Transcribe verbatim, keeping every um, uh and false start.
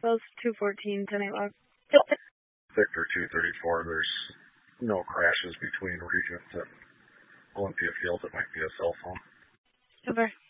Southwest two fourteen, ten eight log. Victor two thirty-four, there's no crashes between Regent and Olympia Field. It might be a cell phone. Over.